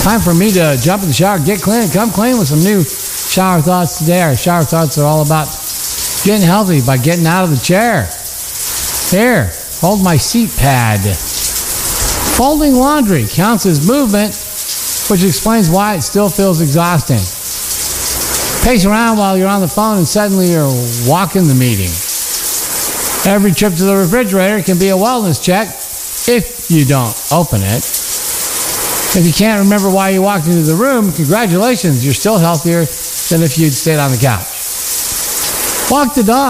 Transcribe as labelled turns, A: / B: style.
A: Time for me to jump in the shower, get clean, come clean with some new shower thoughts today. Our shower thoughts are all about getting healthy by getting out of the chair. Here, hold my seat pad. Folding laundry counts as movement, which explains why it still feels exhausting. Pace around while you're on the phone and suddenly you're walking the meeting. Every trip to the refrigerator can be a wellness check if you don't open it. If you can't remember why you walked into the room, congratulations, you're still healthier than if you'd stayed on the couch. Walk the dog.